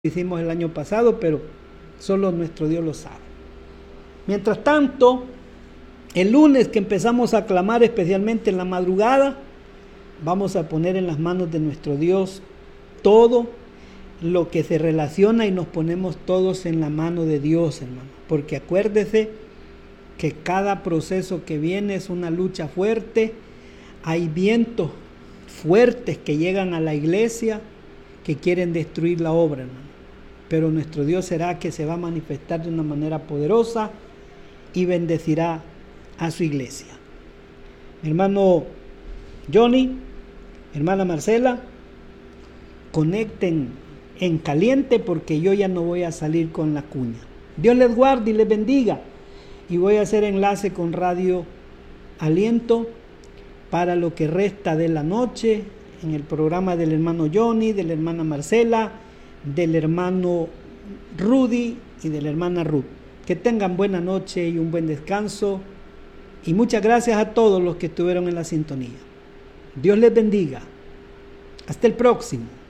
hicimos el año pasado, pero solo nuestro Dios lo sabe. Mientras tanto, el lunes que empezamos a clamar, especialmente en la madrugada, vamos a poner en las manos de nuestro Dios todo lo que se relaciona y nos ponemos todos en la mano de Dios, hermano. Porque acuérdese que cada proceso que viene es una lucha fuerte. Hay vientos fuertes que llegan a la iglesia que quieren destruir la obra, hermano. Pero nuestro Dios será que se va a manifestar de una manera poderosa y bendecirá a su iglesia. Mi hermano Johnny, hermana Marcela, conecten en caliente porque yo ya no voy a salir con la cuña. Dios les guarde y les bendiga. Y voy a hacer enlace con Radio Aliento para lo que resta de la noche en el programa del hermano Johnny, de la hermana Marcela, del hermano Rudy y de la hermana Ruth. Que tengan buena noche y un buen descanso. Y muchas gracias a todos los que estuvieron en la sintonía. Dios les bendiga. Hasta el próximo.